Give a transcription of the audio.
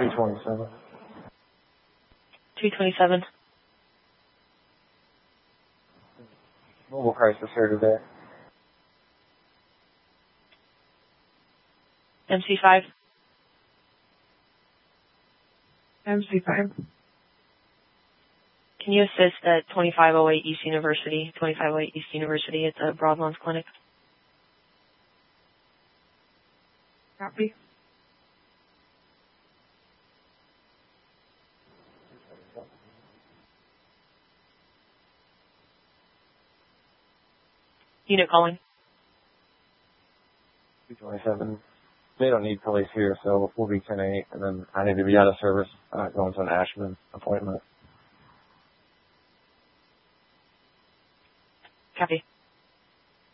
227. 227. Mobile crisis here today. MC5. MC5. Can you assist at 2508 East University? 2508 East University. It's a Broadlands clinic. Copy. Unit calling. 227. They don't need police here, so we'll be 10-8, and then I need to be out of service going to an Ashman appointment. Copy.